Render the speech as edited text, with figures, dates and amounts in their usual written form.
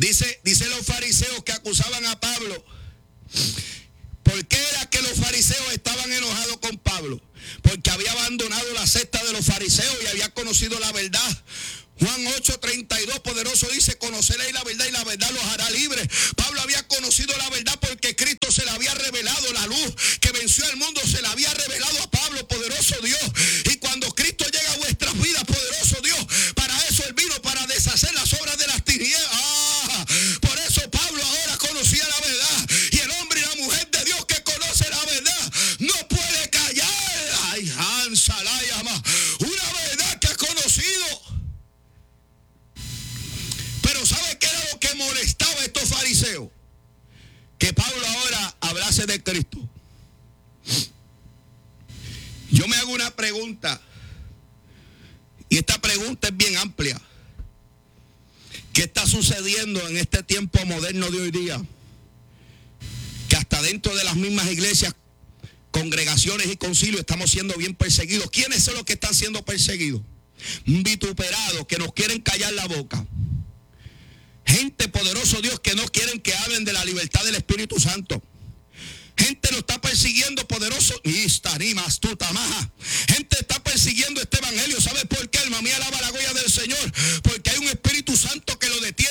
Dice los fariseos que acusaban a Pablo. ¿Por qué era que los fariseos estaban enojados con Pablo? Porque había abandonado la secta de los fariseos y había conocido la verdad. Juan 8:32, poderoso, dice: conoceréis la verdad y la verdad los hará libres. Pablo había conocido la verdad porque Cristo se le había revelado. La luz que venció al mundo se la había revelado a Pablo, poderoso Dios. Y cuando Cristo llega a vuestras vidas, poderoso Dios, para eso Él vino, para deshacer las obras de las tinieblas. Por eso Pablo ahora conocía la verdad. Y el hombre y la mujer de Dios que conoce la verdad no puede callar. Ay, Hansa, la llama. Una verdad que ha conocido. Pero ¿sabe qué era lo que molestaba a estos fariseos? Que Pablo ahora hablase de Cristo. Yo me hago una pregunta, y esta pregunta es bien amplia. ¿Qué está sucediendo en este tiempo moderno de hoy día? Que hasta dentro de las mismas iglesias, congregaciones y concilios estamos siendo bien perseguidos. ¿Quiénes son los que están siendo perseguidos? Vituperados, que nos quieren callar la boca. Gente, poderoso Dios, que no quieren que hablen de la libertad del Espíritu Santo. Gente lo está persiguiendo, poderoso. Gente está persiguiendo este evangelio. ¿Sabe por qué? Alma mía, alaba